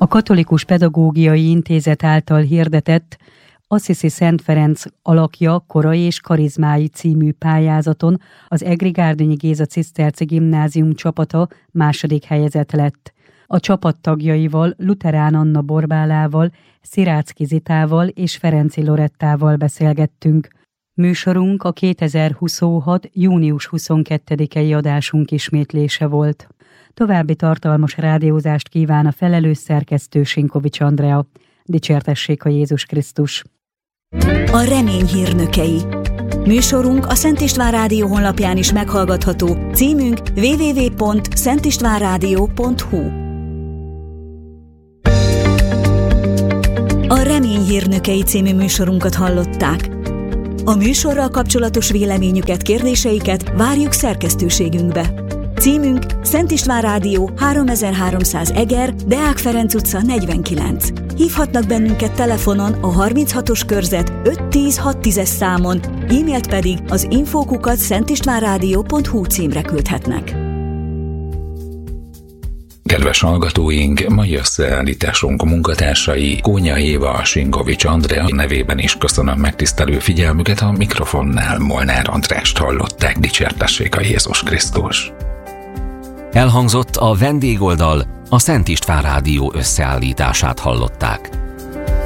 A Katolikus Pedagógiai Intézet által hirdetett Assisi Szent Ferenc alakja, kora és karizmái című pályázaton az Egri Gárdonyi Géza Ciszterci Gimnázium csapata második helyezett lett. A csapat tagjaival, Luterán Anna Borbálával, Szirácki Zitával és Ferenci Lorettával beszélgettünk. Műsorunk a 2026. június 22-i adásunk ismétlése volt. További tartalmas rádiózást kíván a felelős szerkesztő Sinkovics Andrea. Dicsértessék a Jézus Krisztus! A remény hírnökei. Műsorunk a Szent István Rádió honlapján is meghallgatható. Címünk www.szentistvánradio.hu. A Remény hírnökei című műsorunkat hallották. A műsorral kapcsolatos véleményüket, kérdéseiket várjuk szerkesztőségünkbe. Címünk Szent István Rádió 3300 Eger, Deák Ferenc utca 49. Hívhatnak bennünket telefonon a 36-os körzet 510-610-es számon, e-mailt pedig az info@szentistvánradio.hu címre küldhetnek. Kedves hallgatóink, mai összeállításunk munkatársai Kónya Éva, Sinkovics Andrea nevében is köszönöm megtisztelő figyelmüket, a mikrofonnál Molnár Andrást hallották. Dicsértessék a Jézus Krisztus! Elhangzott a vendégoldal, a Szent István Rádió összeállítását hallották.